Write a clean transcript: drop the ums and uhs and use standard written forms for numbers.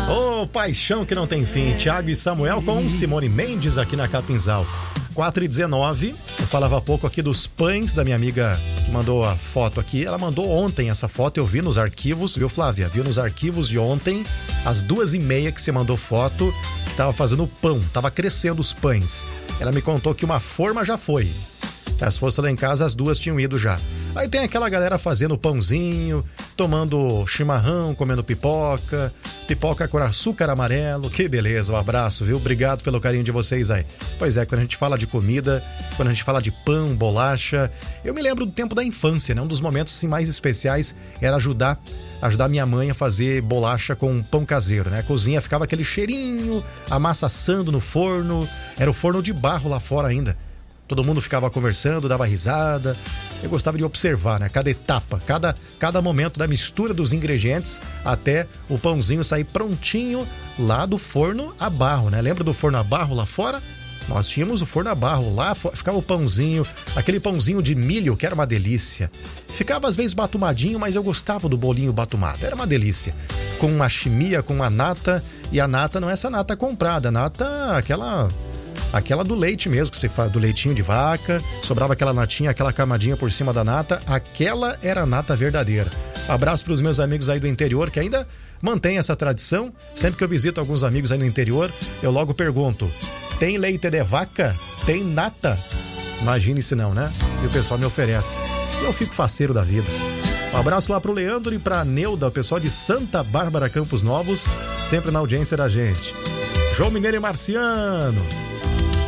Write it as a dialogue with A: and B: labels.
A: Ô, paixão que não tem fim. Thiago e Samuel com Simone Mendes aqui na Capinzal. 4h19. Eu falava há pouco aqui dos pães da minha amiga que mandou a foto aqui. Ela mandou ontem essa foto, eu vi nos arquivos, viu, Flávia? Viu nos arquivos de ontem, às 2h30 que você mandou foto, que tava fazendo pão, tava crescendo os pães. Ela me contou que uma forma já foi. Se fosse lá em casa, as duas tinham ido já. Aí tem aquela galera fazendo pãozinho, tomando chimarrão, comendo pipoca com açúcar amarelo. Que beleza, um abraço, viu? Obrigado pelo carinho de vocês aí. Pois é, quando a gente fala de comida, quando a gente fala de pão, bolacha, eu me lembro do tempo da infância, né? Um dos momentos assim, mais especiais era ajudar minha mãe a fazer bolacha com pão caseiro, né? A cozinha ficava aquele cheirinho, a massa assando no forno, era o forno de barro lá fora ainda. Todo mundo ficava conversando, dava risada. Eu gostava de observar, né? Cada etapa, cada momento da mistura dos ingredientes até o pãozinho sair prontinho lá do forno a barro, né? Lembra do forno a barro lá fora? Nós tínhamos o forno a barro, lá ficava o pãozinho, aquele pãozinho de milho que era uma delícia. Ficava às vezes batumadinho, mas eu gostava do bolinho batumado, era uma delícia. Com uma chimia, com uma nata, e a nata não é essa nata comprada, a nata aquela do leite mesmo, que você faz do leitinho de vaca, sobrava aquela natinha, aquela camadinha por cima da nata, aquela era a nata verdadeira. Abraço para os meus amigos aí do interior que ainda mantém essa tradição. Sempre que eu visito alguns amigos aí no interior, eu logo pergunto: tem leite de vaca? Tem nata? Imagine se não, né? E o pessoal me oferece. E eu fico faceiro da vida. Um abraço lá pro Leandro e pra Neuda, o pessoal de Santa Bárbara, Campos Novos, sempre na audiência da gente. João Mineiro e Marciano.